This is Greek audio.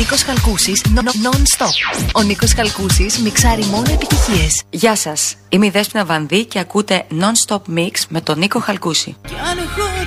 Νίκος Χαλκούσης non-stop. Ο Νίκος Χαλκούσης μιξάρει μόνο επιτυχίες. Γεια σας, είμαι η Δέσποινα Βανδύ και ακούτε non-stop mix με τον Νίκο Χαλκούση.